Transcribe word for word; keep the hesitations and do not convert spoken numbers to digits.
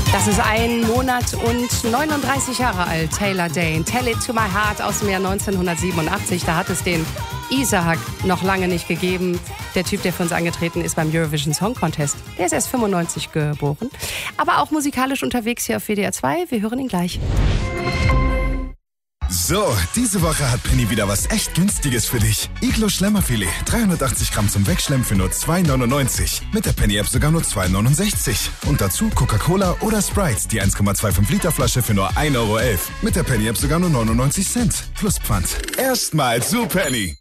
Das ist ein Monat und neununddreißig Jahre alt. Taylor Dayne, Tell It To My Heart aus dem Jahr neunzehnhundertsiebenundachtzig. Da hat es den Isaac noch lange nicht gegeben. Der Typ, der für uns angetreten ist beim Eurovision Song Contest. Der ist erst fünfundneunzig geboren. Aber auch musikalisch unterwegs hier auf W D R zwei. Wir hören ihn gleich. So, diese Woche hat Penny wieder was echt Günstiges für dich. Iglo Schlemmerfilet, dreihundertachtzig Gramm zum Wegschlemmen für nur zwei neunundneunzig. Mit der Penny-App sogar nur zwei neunundsechzig. Und dazu Coca-Cola oder Sprite, die eins Komma fünfundzwanzig Liter Flasche für nur ein Euro elf. Mit der Penny-App sogar nur neunundneunzig Cent. Plus Pfand. Erstmal zu Penny.